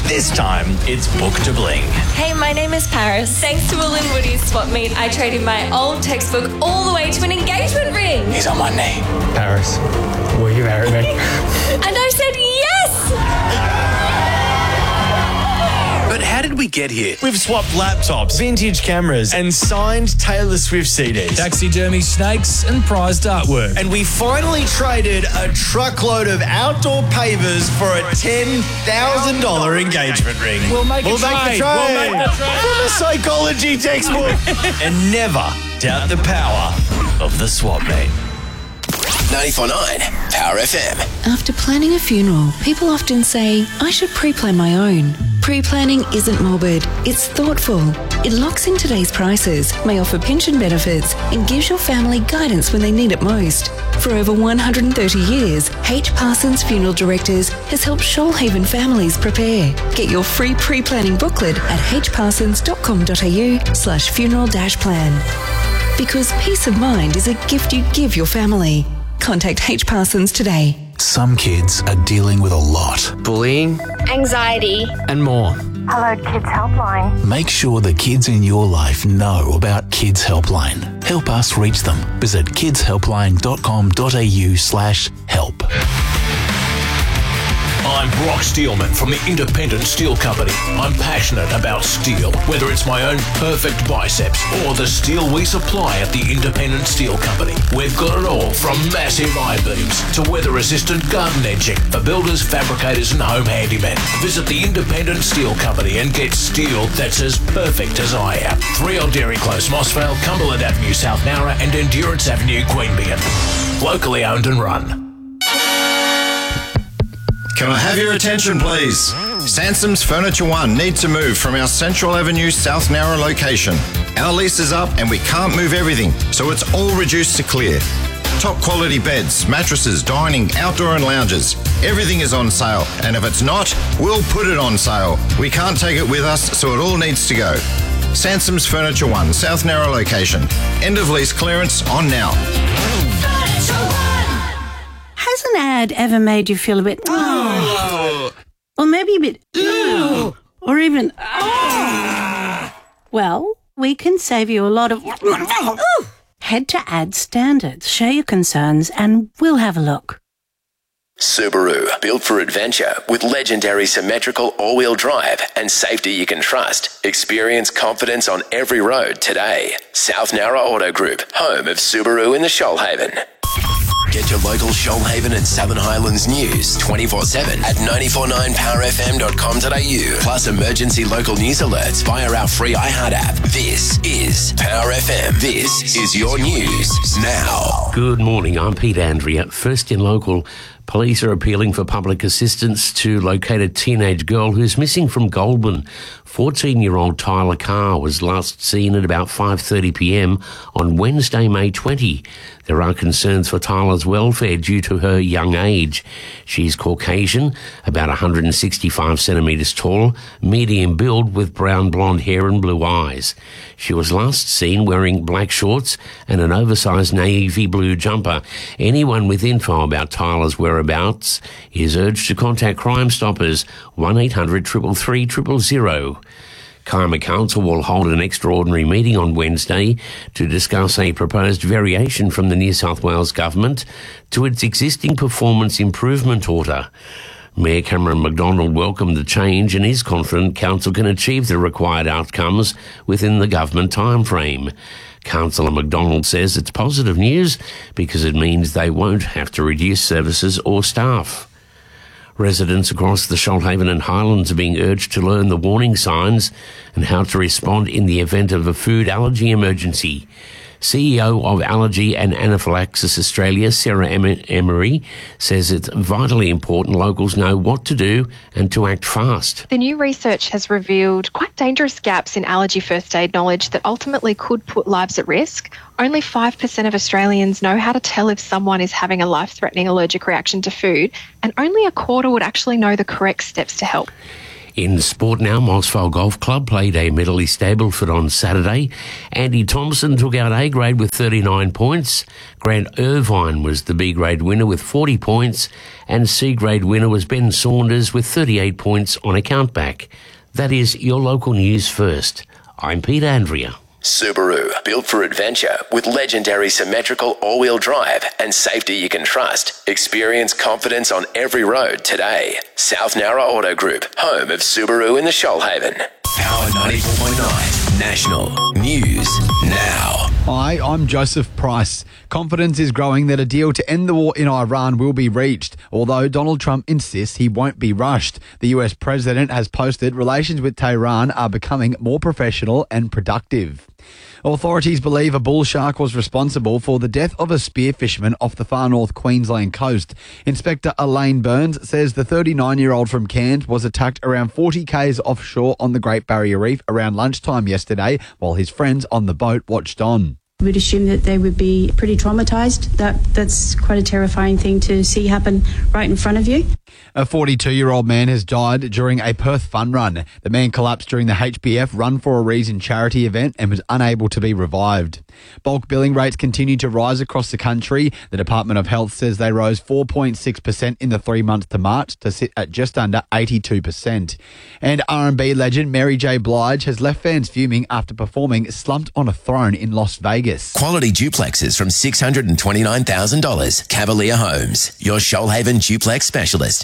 This time, it's Book to Bling. Hey, my name is Paris. Thanks to Will and Woody's swap meet, I traded my old textbook all the way to an engagement ring. He's on my knee. Paris, will you marry me? And I said yes! But how did we get here? We've swapped laptops, vintage cameras, and signed Taylor Swift CDs. Taxidermy snakes and prized artwork. And we finally traded a truckload of outdoor pavers for a $10,000 engagement ring. We'll make the trade. From a psychology textbook. And never doubt the power of the swap meet. 94.9 Power FM. After planning a funeral, people often say, I should pre-plan my own. Pre-planning isn't morbid, it's thoughtful. It locks in today's prices, may offer pension benefits, and gives your family guidance when they need it most. For over 130 years, H. Parsons Funeral Directors has helped Shoalhaven families prepare. Get your free pre-planning booklet at hparsons.com.au/funeral-plan. Because peace of mind is a gift you give your family. Contact H. Parsons today. Some kids are dealing with a lot. Bullying, Anxiety. and more. Hello Kids Helpline. Make sure the kids in your life know about Kids Helpline. Help us reach them. Visit kidshelpline.com.au/help. I'm Brock Steelman from the Independent Steel Company. I'm passionate about steel, whether it's my own perfect biceps or the steel we supply at the Independent Steel Company. We've got it all from massive I-beams to weather-resistant garden edging for builders, fabricators and home handymen. Visit the Independent Steel Company and get steel that's as perfect as I am. 3 Old Dairy Close, Mossvale, Cumberland Avenue, South Nowra and Endurance Avenue, Queanbeyan. Locally owned and run. Can I have your attention, please? Sansom's Furniture One needs to move from our Central Avenue, South Nowra location. Our lease is up and we can't move everything, so it's all reduced to clear. Top quality beds, mattresses, dining, outdoor and lounges. Everything is on sale, and if it's not, we'll put it on sale. We can't take it with us, so it all needs to go. Sansom's Furniture One, South Nowra location. End of lease clearance on now. Has an ad ever made you feel a bit, or maybe a bit, or even, Well, we can save you a lot of, Head to Ad Standards, share your concerns, and we'll have a look. Subaru, built for adventure with legendary symmetrical all-wheel drive and safety you can trust. Experience confidence on every road today. South Nowra Auto Group, home of Subaru in the Shoalhaven. Get your local Shoalhaven and Southern Highlands news 24/7 at 949powerfm.com.au. Plus emergency local news alerts via our free iHeart app. This is Power FM. This is your news now. Good morning, I'm Pete Andrea. First in local, police are appealing for public assistance to locate a teenage girl who's missing from Goulburn. 14-year-old Tyler Carr was last seen at about 5:30pm on Wednesday, May 20. There are concerns for Tyler's welfare due to her young age. She's Caucasian, about 165 centimetres tall, medium build with brown blonde hair and blue eyes. She was last seen wearing black shorts and an oversized navy blue jumper. Anyone with info about Tyler's whereabouts is urged to contact Crime Stoppers 1800 333 000. Kiama Council will hold an extraordinary meeting on Wednesday to discuss a proposed variation from the New South Wales Government to its existing performance improvement order. Mayor Cameron McDonald welcomed the change and is confident Council can achieve the required outcomes within the government timeframe. Councillor McDonald says it's positive news because it means they won't have to reduce services or staff. Residents across the Shoalhaven and Highlands are being urged to learn the warning signs and how to respond in the event of a food allergy emergency. CEO of Allergy and Anaphylaxis Australia, Sarah Emery, says it's vitally important locals know what to do and to act fast. The new research has revealed quite dangerous gaps in allergy first aid knowledge that ultimately could put lives at risk. Only 5% of Australians know how to tell if someone is having a life-threatening allergic reaction to food, and only a quarter would actually know the correct steps to help. In sport now, Mossvale Golf Club played a Medley Stableford on Saturday. Andy Thompson took out A grade with 39 points. Grant Irvine was the B grade winner with 40 points. And C grade winner was Ben Saunders with 38 points on a countback. That is your local news first. I'm Peter Andrea. Subaru, built for adventure with legendary symmetrical all-wheel drive and safety you can trust. Experience confidence on every road today. South Nowra Auto Group, home of Subaru in the Shoalhaven. Power 94.9 National News Now. Hi, I'm Joseph Price. Confidence is growing that a deal to end the war in Iran will be reached, although Donald Trump insists he won't be rushed. The US president has posted relations with Tehran are becoming more professional and productive. Authorities believe a bull shark was responsible for the death of a spear fisherman off the far north Queensland coast. Inspector Elaine Burns says the 39-year-old from Cairns was attacked around 40 k's offshore on the Great Barrier Reef around lunchtime yesterday, while his friends on the boat watched on. We'd assume that they would be pretty traumatised. That's quite a terrifying thing to see happen right in front of you. A 42-year-old man has died during a Perth fun run. The man collapsed during the HBF Run for a Reason charity event and was unable to be revived. Bulk billing rates continue to rise across the country. The Department of Health says they rose 4.6% in the 3 months to March to sit at just under 82%. And R&B legend Mary J. Blige has left fans fuming after performing Slumped on a Throne in Las Vegas. Quality duplexes from $629,000. Cavalier Homes, your Shoalhaven duplex specialist.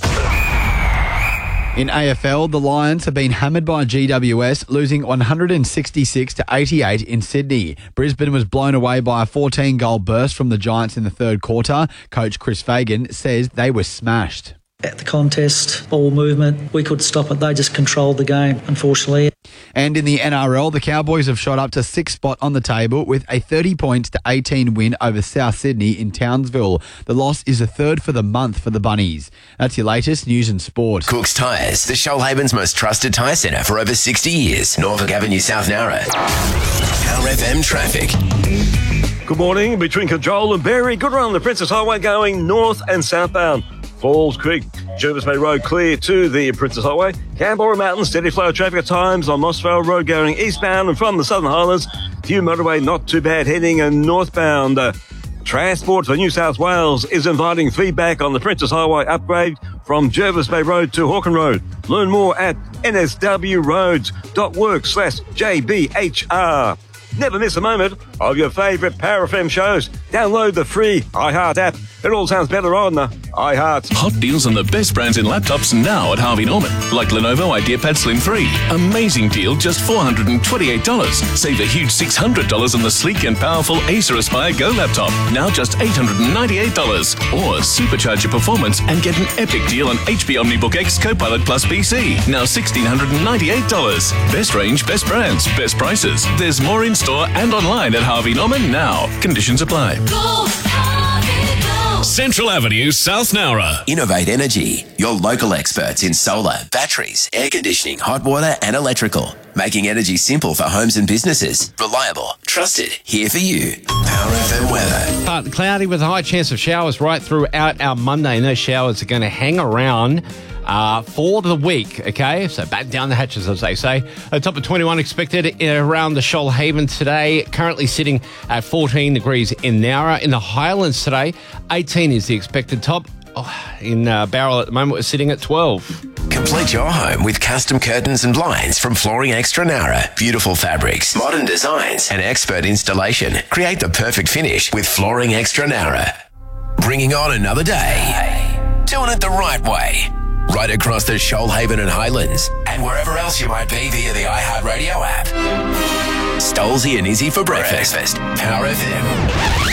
In AFL, the Lions have been hammered by GWS, losing 166-88 in Sydney. Brisbane was blown away by a 14-goal burst from the Giants in the third quarter. Coach Chris Fagan says they were smashed. At the contest, ball movement, we could stop it. They just controlled the game, unfortunately. And in the NRL, the Cowboys have shot up to 6th spot on the table with a 30-18 win over South Sydney in Townsville. The loss is a third for the month for the Bunnies. That's your latest news and sport. Cook's Tyres, the Shoalhaven's most trusted tyre centre for over 60 years. Norfolk Avenue, South Nowra. Power FM traffic. Good morning. Between Cajole and Berry, good run on the Princess Highway going north and southbound. Falls Creek, Jervis Bay Road clear to the Princess Highway. Canberra Mountain, steady flow of traffic at times on Mossvale Road going eastbound and from the Southern Highlands. View motorway not too bad heading northbound. Transport for New South Wales is inviting feedback on the Princess Highway upgrade from Jervis Bay Road to Hawken Road. Learn more at nswroads.work/JBHR. Never miss a moment of your favourite Power FM shows. Download the free iHeart app. It all sounds better on the iHeart. Hot deals on the best brands in laptops now at Harvey Norman. Like Lenovo IdeaPad Slim 3. Amazing deal, just $428. Save a huge $600 on the sleek and powerful Acer Aspire Go laptop. Now just $898. Or supercharge your performance and get an epic deal on HP OmniBook X Copilot Plus PC. Now $1,698. Best range, best brands, best prices. There's more in store and online at Harvey Norman now. Conditions apply. Central Avenue, South Nowra. Innovate Energy, your local experts in solar, batteries, air conditioning, hot water and electrical. Making energy simple for homes and businesses. Reliable, trusted, here for you. Power FM weather. Partly cloudy with a high chance of showers right throughout our Monday, and those showers are going to hang around for the week, okay? So batten down the hatches, as they say. A top of 21 expected around the Shoalhaven today. Currently sitting at 14 degrees in Nowra. In the Highlands today, 18 is the expected top. In Barrel at the moment, we're sitting at 12. Complete your home with custom curtains and blinds from Flooring Extra Nowra. Beautiful fabrics, modern designs, and expert installation. Create the perfect finish with Flooring Extra Nowra. Bringing on another day. Doing it the right way. Right across the Shoalhaven and Highlands, and wherever else you might be via the iHeartRadio app. Stolzy and Izzy for breakfast. Power FM.